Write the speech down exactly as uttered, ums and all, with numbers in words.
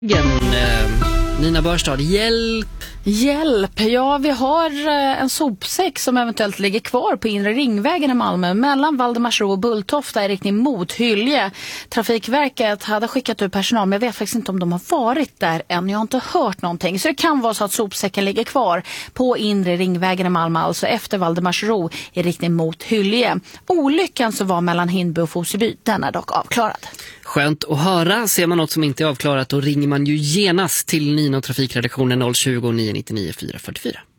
Eh, Nina Börstad, hjälp! Hjälp! Ja, vi har en sopsäck som eventuellt ligger kvar på inre ringvägen i Malmö mellan Valdemarsro och Bulltofta i riktning mot Hylje. Trafikverket hade skickat ut personal, men jag vet faktiskt inte om de har varit där än. Jag har inte hört någonting. Så det kan vara så att sopsäcken ligger kvar på inre ringvägen i Malmö, alltså efter Valdemarsro i riktning mot Hylje. Olyckan så var mellan Hindby och Foseby, den är dock avklarad. Skönt att höra. Ser man något som inte är avklarat, då ringer man ju genast till Nina och trafikredaktionen noll tjugo, nio nio nio, fyra fyra fyra.